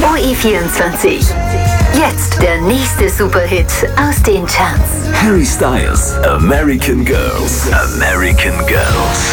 OE24. Jetzt der nächste Superhit aus den Charts. Harry Styles, American Girls. American Girls.